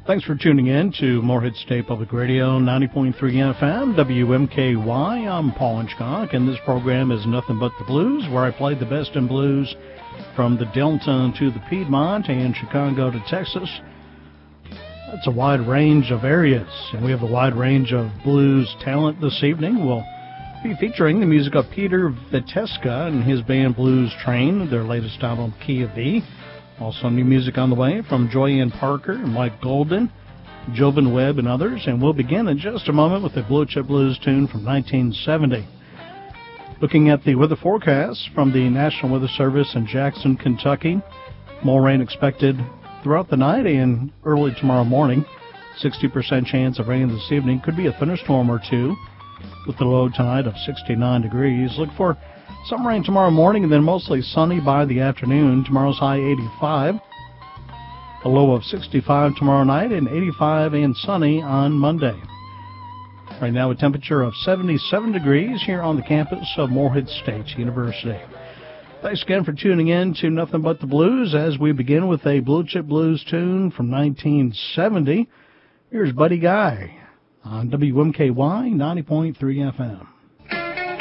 Thanks for tuning in to Morehead State Public Radio, 90.3 FM, WMKY. I'm Paul Hitchcock, and this program is Nothing But the Blues, where I play the best in blues from the Delta to the Piedmont and Chicago to Texas. That's a wide range of areas, and we have a wide range of blues talent this evening. We'll be featuring the music of Peter Viteska and his band Blues Train, their latest album, Key of D. Also new music on the way from Joyanne Parker and Mike Golden, Jovan Webb, and others. And we'll begin in just a moment with a Blue Chip Blues tune from 1970. Looking at the weather forecast from the National Weather Service in Jackson, Kentucky. More rain expected throughout the night and early tomorrow morning. 60% chance of rain this evening. Could be a thunderstorm or two with the low tonight of 69 degrees. Look for some rain tomorrow morning and then mostly sunny by the afternoon. Tomorrow's high 85. A low of 65 tomorrow night and 85 and sunny on Monday. Right now a temperature of 77 degrees here on the campus of Morehead State University. Thanks again for tuning in to Nothing But the Blues as we begin with a Blue Chip Blues tune from 1970. Here's Buddy Guy on WMKY 90.3 FM.